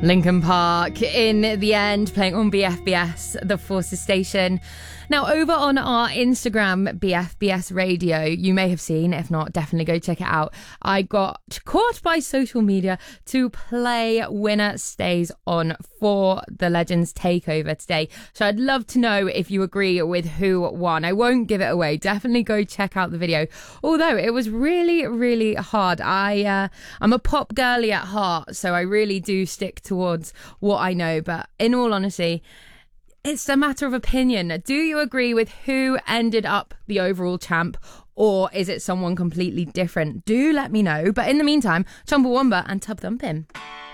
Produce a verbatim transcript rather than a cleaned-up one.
Linkin Park in the end, playing on B F B S, the Forces Station. Now, over on our Instagram, B F B S Radio, you may have seen, if not, definitely go check it out. I got caught by social media to play Winner Stays On for the Legends Takeover today. So I'd love to know if you agree with who won. I won't give it away. Definitely go check out the video. Although it was really, really hard. I, uh, I'm a pop girly at heart, so I really do stick towards what I know. But in all honesty, it's a matter of opinion. Do you agree with who ended up the overall champ, or is it someone completely different? Do let me know. But in the meantime, Chumbawamba and Tub Thumping.